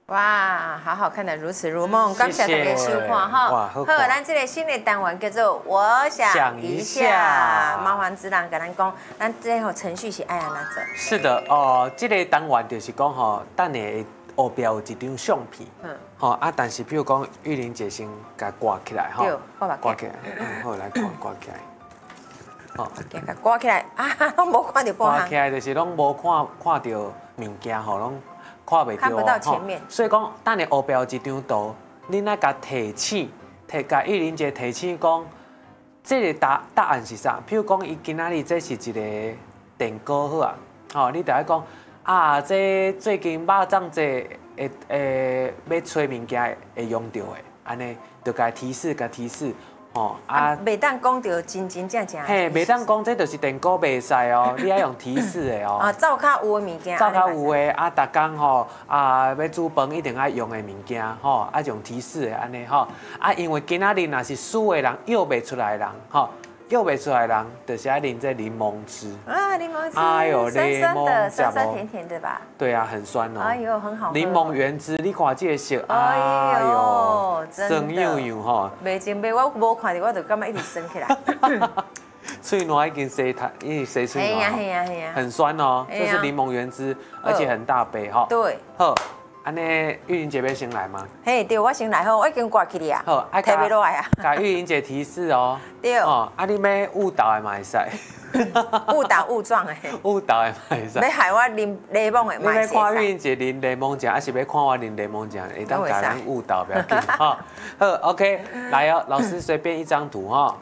哇，好好看的如此如梦，感谢大家收看哈。好，咱这个新的单元叫做我想一下，麻烦子人跟咱讲，咱这个程序是爱安怎做？ 是的，这个单元就是讲吼，等下后边有一张相片，但是比如讲玉玲姐先给挂起来哈，挂起来，好来挂起来， 挂起来啊，拢无看到半项。 挂起来就是拢无看到物件吼，拢。看不到前面， 所以讲，等下后边有一张图，恁来甲提醒，甲玉玲姐提醒讲，这个答案是啥？譬如讲，伊今仔日这是一个电锅好啊，吼，你就爱讲啊，这最近肉粽节要吹物件会用到的，安尼就甲提示。 袂当讲到真正。 嘿，袂当讲这就是电锅袂使哦，你爱用提示的哦。 灶骹有的物件。 灶骹有的逐工吼要煮饭一定爱用的物件吼，用提示的安尼吼。因为今仔日若是输的人摇袂出来的人吼。摇袂出来的人，就是爱啉这柠檬汁。 柠檬汁。 哎呦， 酸酸甜甜的吧？ 对啊，很酸哦。 哎呦，很好喝。 柠檬原汁，你看这个色， 哎呦， 酸痒吼。 袂真袂，我无看到，我就感觉一直酸起来。 嘴暖已经塞嘴暖。 嘿呀。 很酸哦，这是柠檬原汁，而且很大杯哈。 对。 好。安尼，玉玲姐要先来吗？ 嘿，对，我先来好，我已经挂起你啊。 好， 提袂落来啊。 甲玉玲姐提示哦。 对。 你要误导的嘛会使。 误打误撞的。 误导的嘛会使。 要害我啉柠檬的嘛会使。 你要看玉玲姐啉柠檬汁，还是要看我啉柠檬汁？会当甲咱误导，不要紧哈。好 ，OK， 来哦，老师随便一张图哈。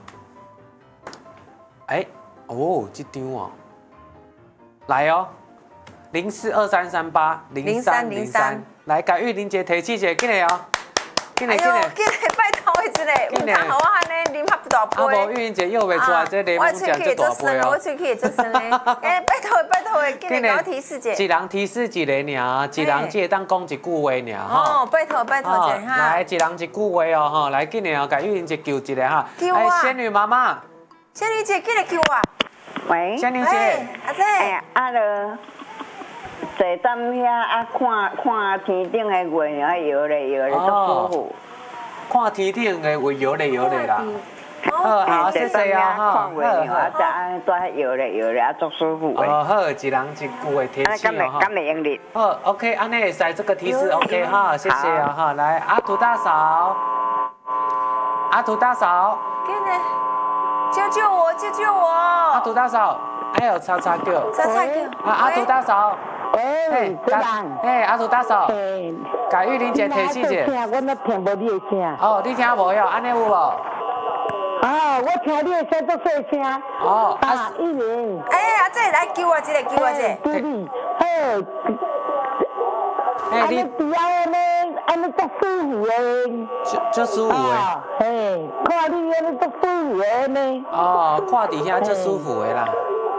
这张哦，来哦。0423380303，来，甲玉玲姐提起者，紧来哦，紧来， 拜托一个，唔通互我安尼啉遐大杯。 无玉玲姐又袂出来，这柠檬汁就大杯哦。 我喙齿会做酸的，拜托的，紧来搞提示者。 一人提示一个尔，一人只会当讲一句话尔哈。拜托者哈。 来，一人一句话哦，哈，来紧来哦，甲玉玲姐救一个哈。 救我！ 仙女妈妈。 仙女姐，紧来救我。 喂。 仙女姐。 阿姐。 Hello。坐站遐看天顶的月亮摇咧，足舒服。 看天顶的月摇咧啦。好，谢谢哦， 看月亮再安在摇咧，足舒服的。 好，一人一句话提醒哦。 敢会用力。 好 ，OK， 安尼会使这个提示 OK 哈，谢谢啊哈，来阿土大嫂， 紧来，救我！ 阿土大嫂，哎呦，叉叫。阿土大嫂。阿土大嫂，甲玉玲姐提示者。 我那听无你的声。 哦，你听无哟？安尼有无？ 我听你的声足细声。玉玲。 阿姐来救我一个。 对你，安尼伫遐呢，安尼足舒服的。 足舒服的。 看你安尼足舒服的呢。 看伫遐足舒服的啦。